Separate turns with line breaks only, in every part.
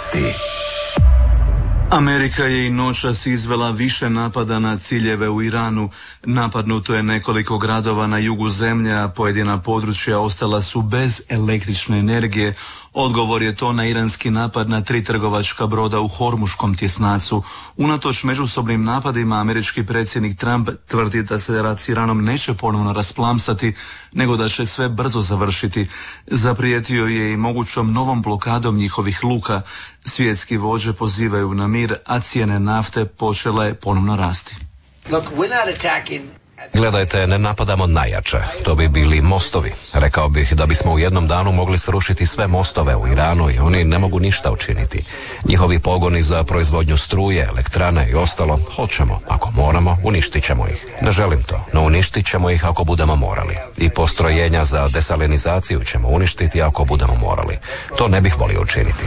Vijesti. Amerika je i noćas izvela više napada na ciljeve u Iranu. Napadnuto je nekoliko gradova na jugu zemlje, a pojedina područja ostala su bez električne energije. Odgovor je to na iranski napad na 3 trgovačka broda u Hormuškom tjesnacu. Unatoč međusobnim napadima, američki predsjednik Trump tvrdi da se rat s Iranom neće ponovno rasplamsati, nego da će sve brzo završiti. Zaprijetio je i mogućom novom blokadom njihovih luka. Svjetski vođe pozivaju na mir, a cijene nafte počele ponovno rasti.
Gledajte, ne napadamo najjače. To bi bili mostovi. Rekao bih da bismo u jednom danu mogli srušiti sve mostove u Iranu i oni ne mogu ništa učiniti. Njihovi pogoni za proizvodnju struje, elektrane i ostalo, hoćemo. Ako moramo, uništit ćemo ih. Ne želim to, no uništit ćemo ih ako budemo morali. I postrojenja za desalinizaciju ćemo uništiti ako budemo morali. To ne bih volio učiniti.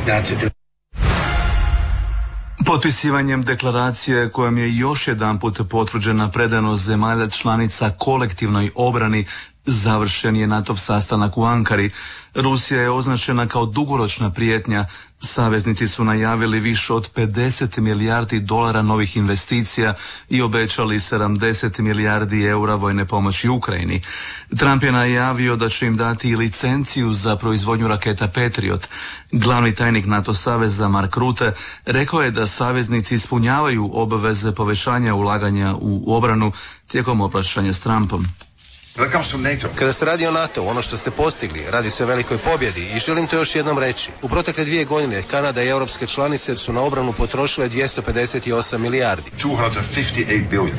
Potpisivanjem deklaracije kojom je još jedanput potvrđena predanost zemalja članica kolektivnoj obrani završen je NATO sastanak u Ankari. Rusija je označena kao dugoročna prijetnja. Saveznici su najavili više od 50 milijardi dolara novih investicija i obećali 70 milijardi eura vojne pomoći Ukrajini. Trump je najavio da će im dati i licenciju za proizvodnju raketa Patriot. Glavni tajnik NATO saveza Mark Rutte rekao je da saveznici ispunjavaju obaveze povećanja ulaganja u obranu tijekom obraćanja s Trumpom.
Kada se radi o NATO, ono što ste postigli, radi se o velikoj pobjedi i želim to još jednom reći. U protekle 2 godine Kanada i europske članice su na obranu potrošile 258 milijardi.
258 billion.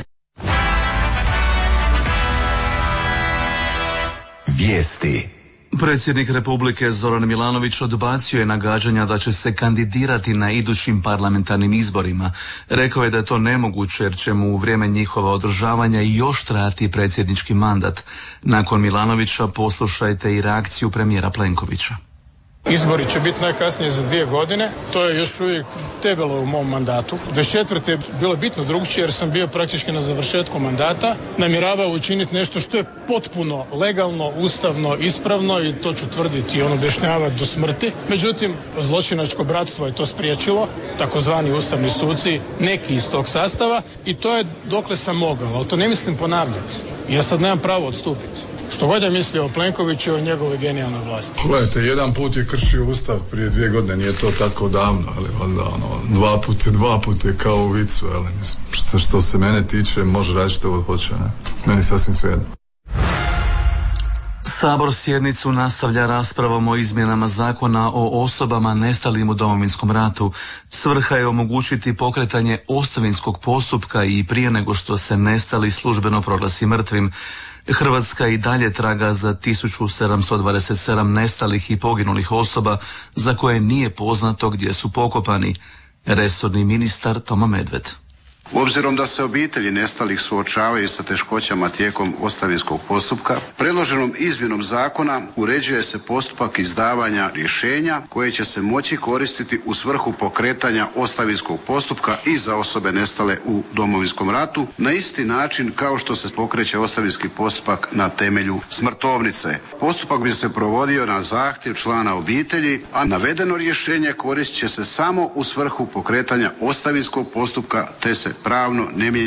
Vijesti. Predsjednik Republike Zoran Milanović odbacio je nagađanja da će se kandidirati na idućim parlamentarnim izborima. Rekao je da je to nemoguće jer će mu u vrijeme njihova održavanja još trajati predsjednički mandat. Nakon Milanovića poslušajte i reakciju premijera Plenkovića.
Izbori će biti najkasnije za 2 godine, to je još uvijek debelo u mom mandatu. 24. je bilo bitno drugčije jer sam bio praktički na završetku mandata, namjeravao učiniti nešto što je potpuno legalno, ustavno, ispravno i to ću tvrditi i objašnjavati do smrti. Međutim, zločinačko bratstvo je to spriječilo, takozvani ustavni suci, neki iz tog sastava i to je dokle sam mogao, ali to ne mislim ponavljati. Ja sad nemam pravo odstupiti. Što god je mislio o Plenkoviću i o njegovoj genijalnoj vlasti.
Gledajte, jedan put je kršio Ustav prije 2 godine, nije to tako davno, ali valjda dva put je kao u vicu, ali mislim, što se mene tiče, može raditi što hoće, ne? Meni sasvim svejedno.
Sabor sjednicu nastavlja raspravom o izmjenama zakona o osobama nestalim u Domovinskom ratu. Svrha je omogućiti pokretanje ostavinskog postupka i prije nego što se nestali službeno proglasi mrtvim. Hrvatska i dalje traga za 1727 nestalih i poginulih osoba za koje nije poznato gdje su pokopani. Resorni ministar Tomo Medved.
Obzirom da se obitelji nestalih suočavaju sa teškoćama tijekom ostavinskog postupka, predloženom izmjenom zakona uređuje se postupak izdavanja rješenja koje će se moći koristiti u svrhu pokretanja ostavinskog postupka i za osobe nestale u Domovinskom ratu na isti način kao što se pokreće ostavinski postupak na temelju smrtovnice. Postupak bi se provodio na zahtjev člana obitelji, a navedeno rješenje koristit će se samo u svrhu pokretanja ostavinskog postupka te se pravno ne mijenja